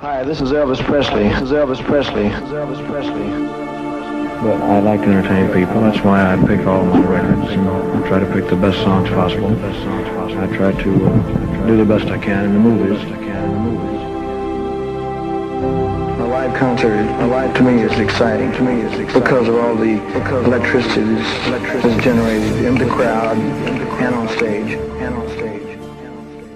Hi, this is Elvis Presley. This is Elvis Presley. This is Elvis Presley. But I like to entertain people. That's why I pick all my records. And I try to pick the best songs possible. I try to do the best I can in the movies. A live concert, to me, is exciting. Because of all the electricity that's generated in the crowd and on stage.